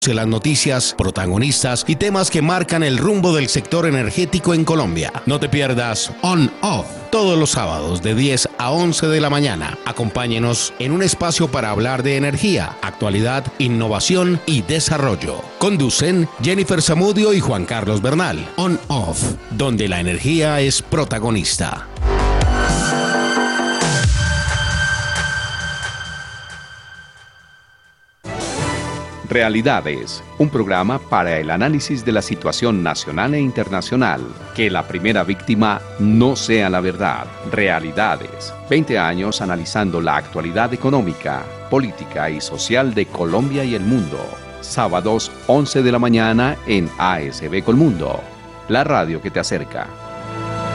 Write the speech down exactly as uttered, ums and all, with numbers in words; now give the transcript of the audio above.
Las noticias, protagonistas y temas que marcan el rumbo del sector energético en Colombia. No te pierdas On Off todos los sábados de diez a once de la mañana. Acompáñenos en un espacio para hablar de energía, actualidad, innovación y desarrollo. Conducen Jennifer Zamudio y Juan Carlos Bernal. On Off, donde la energía es protagonista. Realidades, un programa para el análisis de la situación nacional e internacional. Que la primera víctima no sea la verdad. Realidades, veinte años analizando la actualidad económica, política y social de Colombia y el mundo. Sábados, once de la mañana en A S B Colmundo, la radio que te acerca.